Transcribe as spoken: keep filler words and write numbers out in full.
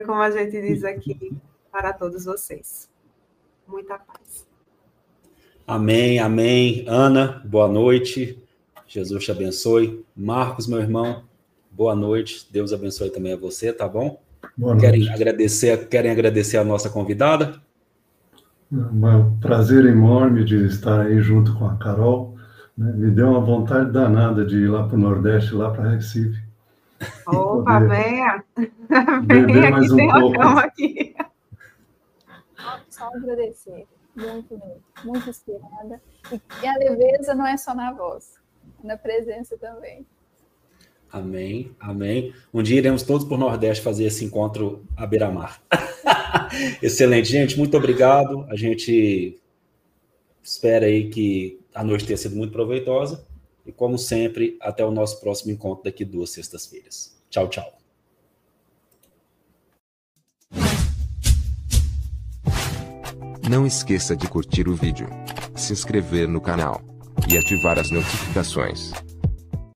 como a gente diz aqui, para todos vocês. Muita paz. Amém, amém. Ana, boa noite. Jesus te abençoe. Marcos, meu irmão, boa noite. Deus abençoe também a você, tá bom? Boa noite. Querem agradecer, querem agradecer a nossa convidada? É um prazer enorme de estar aí junto com a Carol. Né? Me deu uma vontade danada de ir lá para o Nordeste, lá para Recife. Opa, venha! Beber mais um pouco. Aqui. Só agradecer. Muito, muito, muito inspirada. E a leveza não é só na voz, na presença também. Amém, amém. Um dia iremos todos por Nordeste fazer esse encontro à beira-mar. Excelente, gente, muito obrigado. A gente espera aí que a noite tenha sido muito proveitosa. E, como sempre, até o nosso próximo encontro daqui duas sextas-feiras. Tchau, tchau. Não esqueça de curtir o vídeo, se inscrever no canal e ativar as notificações.